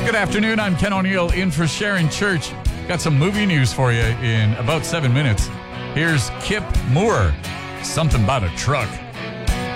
Good afternoon. I'm Ken O'Neill in for Sharon Church. Got some movie news for you in about 7 minutes. Here's Kip Moore. Something about a truck.